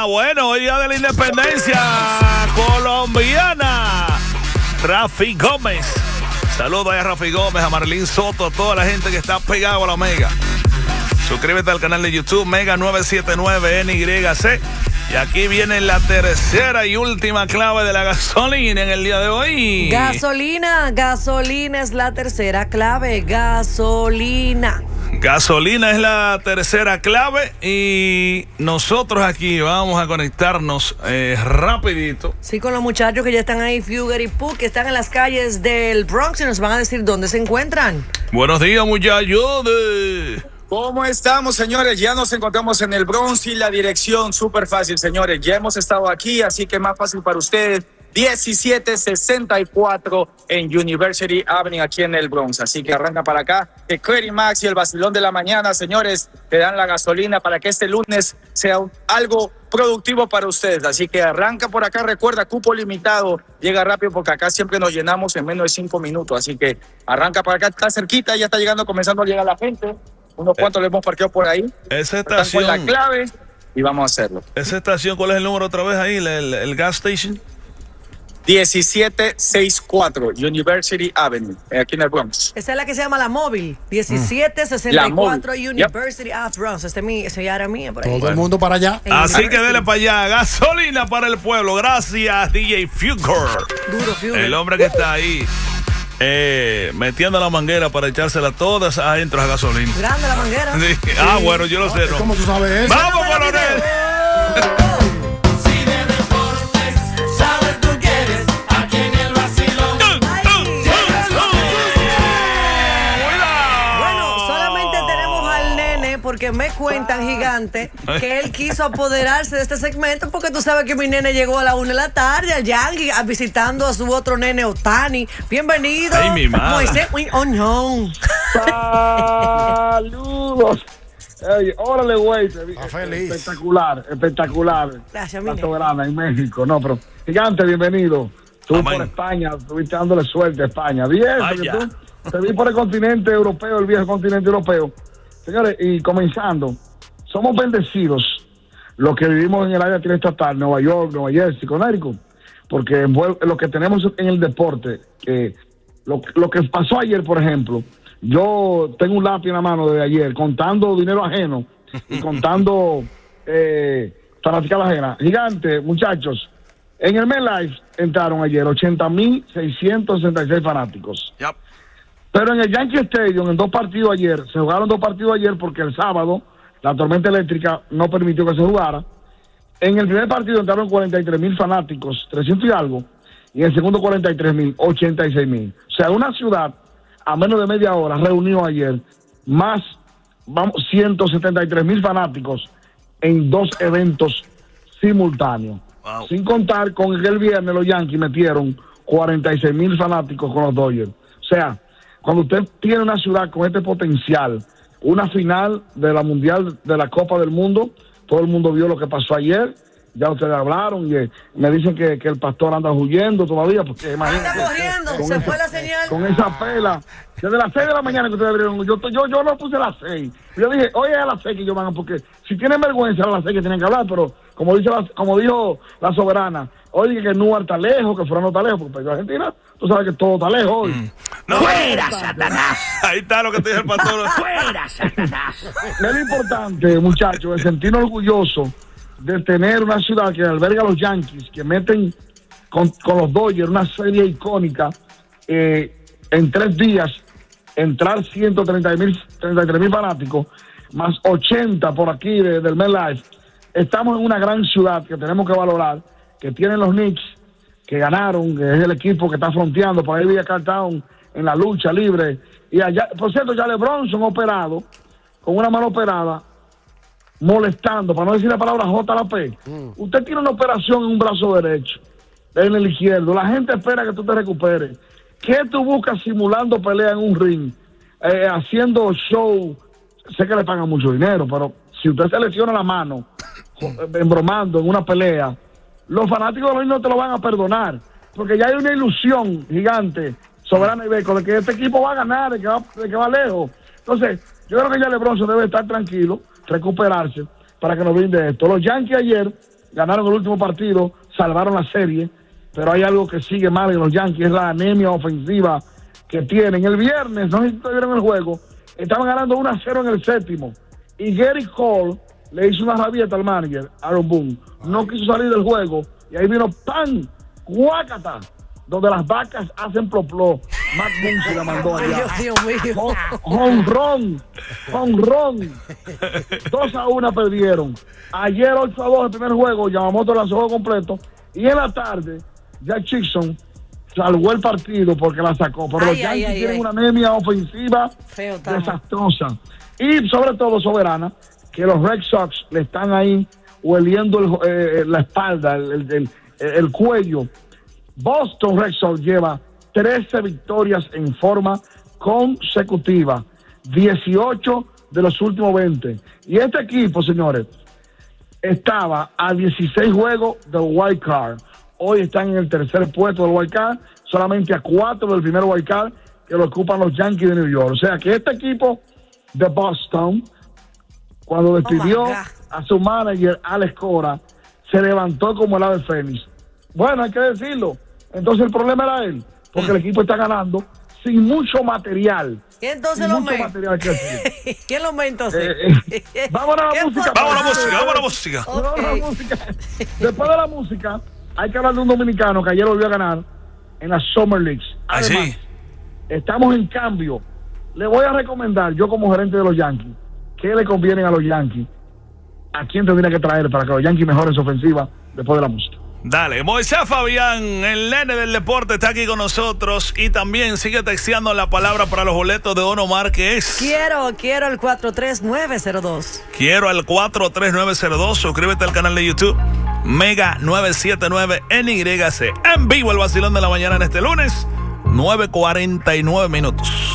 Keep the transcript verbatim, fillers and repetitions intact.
bueno, hoy día de la independencia colombiana. Rafi Gómez. Saludos a Rafi Gómez, a Marlene Soto, a toda la gente que está pegado a la Mega. Suscríbete al canal de YouTube Mega nueve siete nueve N Y C. Y aquí viene la tercera y última clave de la gasolina en el día de hoy. Gasolina, gasolina es la tercera clave. Gasolina. Gasolina es la tercera clave y nosotros aquí vamos a conectarnos eh, rapidito. Sí, con los muchachos que ya están ahí, Fugger y Puck, que están en las calles del Bronx y nos van a decir dónde se encuentran. Buenos días, muchachos. ¿Cómo estamos, señores? Ya nos encontramos en el Bronx y la dirección súper fácil, señores. Ya hemos estado aquí, así que más fácil para ustedes. diecisiete sesenta y cuatro en University Avenue, aquí en el Bronx. Así que arranca para acá. El Credit Max y el vacilón de la mañana, señores, te dan la gasolina para que este lunes sea un, algo productivo para ustedes. Así que arranca por acá. Recuerda, cupo limitado. Llega rápido porque acá siempre nos llenamos en menos de cinco minutos. Así que arranca para acá. Está cerquita, ya está llegando, comenzando a llegar la gente. Unos cuantos eh, le hemos parqueado por ahí. Esa estación. Están con la clave y vamos a hacerlo. Esa estación, ¿cuál es el número otra vez ahí? El, el, el gas station. diecisiete sesenta y cuatro University Avenue, aquí en el Bronx. Esa es la que se llama la móvil. diecisiete sesenta y cuatro University Ave Bronx. Este es mi, ese ya era mío por ahí. Todo el mundo para allá. Así que dele para allá. Gasolina para el pueblo. Gracias, D J Fugger. Duro, Fugger. El hombre que está ahí. Eh, metiendo la manguera para echársela todas adentro a gasolina. Grande la manguera. Sí. Sí. Ah, bueno, yo lo sé. ¿No? ¿Cómo tú sabes eso? ¡Vamos, Colonel! Si de deportes sabes tú quieres, aquí en el vacilón. Bueno, solamente tenemos al nene porque me cuentan, gigante, que él quiso apoderarse de este segmento porque tú sabes que mi nene llegó a la una de la tarde al Yankee visitando a su otro nene Otani. Bienvenido. Ay, mi madre. Moisés, oh no. Saludos. Hey, órale, güey. feliz. Espectacular, espectacular. Gracias, La mi soberana en México. No, pero gigante, bienvenido. Tú Amén. Por España, estuviste dándole suerte a España. Bien, porque Vaya. tú te vi por el continente europeo, el viejo continente europeo. Señores, y comenzando, somos bendecidos los que vivimos en el área triestatal, Nueva York, Nueva Jersey, Connecticut, porque lo que tenemos en el deporte, que lo, lo que pasó ayer, por ejemplo, yo tengo un lápiz en la mano de ayer, contando dinero ajeno y contando eh, fanaticada ajena. Gigante, muchachos, en el MetLife entraron ayer ochenta mil seiscientos sesenta y seis fanáticos. Yep. Pero en el Yankee Stadium, en dos partidos ayer, se jugaron dos partidos ayer porque el sábado la tormenta eléctrica no permitió que se jugara. En el primer partido entraron cuarenta y tres mil fanáticos, trescientos y algo, y en el segundo cuarenta y tres mil, ochenta y seis mil. O sea, una ciudad a menos de media hora reunió ayer más, vamos, ciento setenta y tres mil fanáticos en dos eventos simultáneos. Wow. Sin contar con que el viernes los Yankees metieron cuarenta y seis mil fanáticos con los Dodgers. O sea, cuando usted tiene una ciudad con este potencial, una final de la Mundial de la Copa del Mundo, todo el mundo vio lo que pasó ayer, ya ustedes hablaron y eh, me dicen que, que el pastor anda huyendo todavía, porque imagínate. Anda corriendo, se esa, fue la señal. Con esa pela, desde las seis de la mañana que ustedes abrieron, yo, yo, yo no puse las seis. Yo dije, oye, a las seis que yo van, porque si tienen vergüenza, a las seis que tienen que hablar, pero como dice la, como dijo la soberana, oye, que Nuar está lejos, que Furano está lejos, porque en Argentina, tú sabes que todo está lejos hoy. Mm. No. ¡Fuera, Satanás! Ahí está lo que te dice el pastor. ¡Fuera, Satanás! Es lo importante, muchachos, es sentirnos orgullosos de tener una ciudad que alberga a los Yankees, que meten con, con los Dodgers una serie icónica, eh, en tres días, entrar ciento treinta y tres mil fanáticos, más ochenta por aquí de, del MetLife. Estamos en una gran ciudad que tenemos que valorar, que tienen los Knicks, que ganaron, que es el equipo que está fronteando, por ahí Villa Cartown en la lucha libre. Y allá, por cierto, ya LeBronson operado, con una mano operada, molestando, para no decir la palabra J la P. Mm. Usted tiene una operación en un brazo derecho, en el izquierdo. La gente espera que tú te recuperes. ¿Qué tú buscas simulando pelea en un ring? Eh, haciendo show. Sé que le pagan mucho dinero, pero si usted se lesiona la mano, embromando en una pelea, los fanáticos de los no te lo van a perdonar. Porque ya hay una ilusión gigante, soberana y beco, de que este equipo va a ganar, de que va, de que va lejos. Entonces, yo creo que ya LeBron debe estar tranquilo, recuperarse, para que nos brinde esto. Los Yankees ayer ganaron el último partido, salvaron la serie, pero hay algo que sigue mal en los Yankees, es la anemia ofensiva que tienen. El viernes, no sé si ustedes vieron el juego, estaban ganando uno a cero en el séptimo, y Gary Cole le hizo una rabieta al manager, Aaron Boone, no quiso salir del juego, y ahí vino ¡pam! ¡Guácata! Donde las vacas hacen plop-plop. Matt Boone se la mandó allá. Dios, Dios mío. Honrón, honrón. dos a uno perdieron. Ayer ocho a dos el primer juego, Yamamoto lanzó juego completo. Y en la tarde, Jack Chickson salvó el partido porque la sacó. Pero Ay, los ay, Yankees ay, tienen ay. una anemia ofensiva Feo, estamos. desastrosa. Y sobre todo, Soberana, que los Red Sox le están ahí hueliendo el, eh, la espalda, el, el, el, el cuello. Boston Red Sox lleva trece victorias en forma consecutiva, dieciocho de los últimos veinte. Y este equipo, señores, estaba a dieciséis juegos del wild card. Hoy están en el tercer puesto del wild card, solamente a cuatro del primer wild card que lo ocupan los Yankees de New York. O sea que este equipo de Boston, cuando despidió Oh my God. a su manager Alex Cora, se levantó como el ave fénix. Bueno, hay que decirlo. Entonces el problema era él, porque el equipo está ganando sin mucho material. Y entonces Sin lo mucho me. material que decir. ¿Quién lo me entonces? Eh, eh, Vamos a la ¿Qué música. fue? Vamos a la música, vamos a la música. Ok. Vamos a la música. Después de la música, hay que hablar de un dominicano que ayer volvió a ganar en las Summer Leagues. Ah, Además, sí. estamos en cambio. Le voy a recomendar, yo como gerente de los Yankees, qué le conviene a los Yankees, a quién tendría que traer para que los Yankees mejoren su ofensiva después de la música. Dale, Moisés Fabián, el nene del deporte, está aquí con nosotros y también sigue texteando la palabra para los boletos de Don Omar, que es Quiero, quiero el cuatro tres nueve cero dos. quiero al cuatro tres nueve cero dos. Suscríbete al canal de YouTube Mega nueve siete nueve N Y C. En vivo el vacilón de la mañana en este lunes, nueve cuarenta y nueve minutos.